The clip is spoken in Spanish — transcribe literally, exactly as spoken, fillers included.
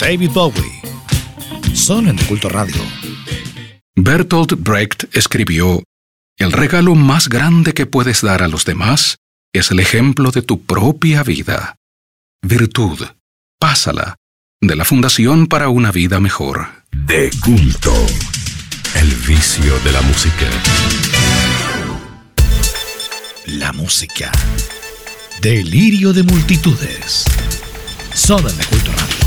David Bowie. Solo en Culto Radio. Bertolt Brecht escribió: el regalo más grande que puedes dar a los demás es el ejemplo de tu propia vida. Virtud, pásala, de la Fundación para una Vida Mejor. De culto, el vicio de la música. La música. Delirio de multitudes. Solo en Culto Radio.